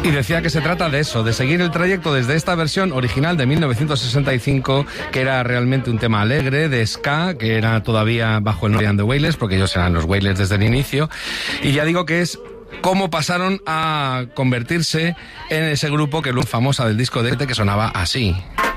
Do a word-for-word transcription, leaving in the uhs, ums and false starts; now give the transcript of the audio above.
Y decía que se trata de eso, de seguir el trayecto desde esta versión original de mil novecientos sesenta y cinco, que era realmente un tema alegre, de ska, que era todavía bajo el nombre de The Wailers, porque ellos eran los Wailers desde el inicio. Y ya digo que es cómo pasaron a convertirse en ese grupo que luego famosa del disco de este que sonaba así.